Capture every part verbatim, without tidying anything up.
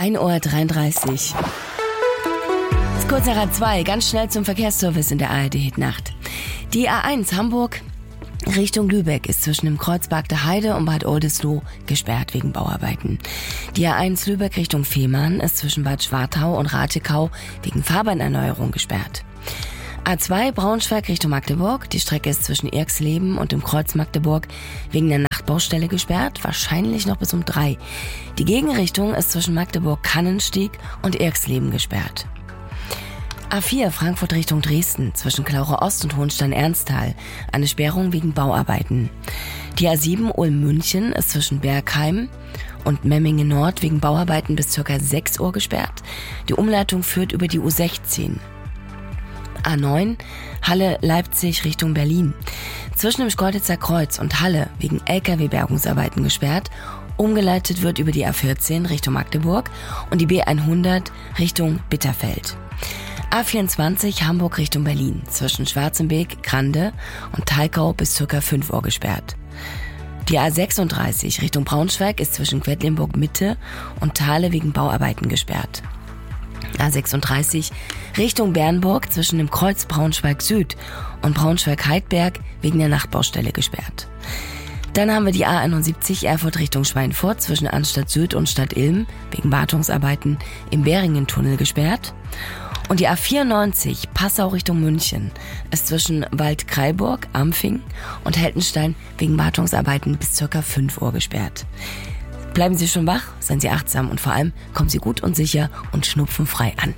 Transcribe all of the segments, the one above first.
ein Uhr dreiunddreißig. Das ist kurz nach halb zwei, ganz schnell zum Verkehrsservice in der A R D-Hitnacht. Die A eins Hamburg Richtung Lübeck ist zwischen dem Kreuz Bagde Heide und Bad Oldesloe gesperrt wegen Bauarbeiten. Die A eins Lübeck Richtung Fehmarn ist zwischen Bad Schwartau und Rathekau wegen Fahrbahnerneuerung gesperrt. A zwei Braunschweig Richtung Magdeburg. Die Strecke ist zwischen Irxleben und dem Kreuz Magdeburg wegen der Nachtbaustelle gesperrt, wahrscheinlich noch bis um drei. Die Gegenrichtung ist zwischen Magdeburg-Kannenstieg und Irxleben gesperrt. A vier Frankfurt Richtung Dresden zwischen Klaure Ost und Hohenstein-Ernsthal. Eine Sperrung wegen Bauarbeiten. Die A sieben Ulm-München ist zwischen Bergheim und Memmingen Nord wegen Bauarbeiten bis ca. sechs Uhr gesperrt. Die Umleitung führt über die U sechzehn. A neun Halle-Leipzig Richtung Berlin. Zwischen dem Schkeuditzer Kreuz und Halle wegen L K W-Bergungsarbeiten gesperrt. Umgeleitet wird über die A vierzehn Richtung Magdeburg und die B hundert Richtung Bitterfeld. A vierundzwanzig Hamburg Richtung Berlin. Zwischen Schwarzenbeek, Grande und Thalkau bis ca. fünf Uhr gesperrt. Die A sechsunddreißig Richtung Braunschweig ist zwischen Quedlinburg Mitte und Thale wegen Bauarbeiten gesperrt. A sechsunddreißig Richtung Bernburg zwischen dem Kreuz Braunschweig Süd und Braunschweig-Heidberg wegen der Nachtbaustelle gesperrt. Dann haben wir die A einundsiebzig Erfurt Richtung Schweinfurt zwischen Anstatt Süd und Stadt Ilm wegen Wartungsarbeiten im Beringen-Tunnel gesperrt. Und die A vierundneunzig Passau Richtung München ist zwischen Waldkraiburg, Ampfing und Heltenstein wegen Wartungsarbeiten bis ca. fünf Uhr gesperrt. Bleiben Sie schon wach, seien Sie achtsam und vor allem kommen Sie gut und sicher und schnupfenfrei an.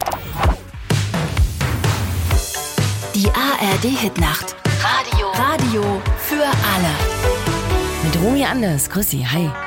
Die A R D-Hitnacht. Radio. Radio für alle. Mit Romy Anders. Grüß Sie. Hi.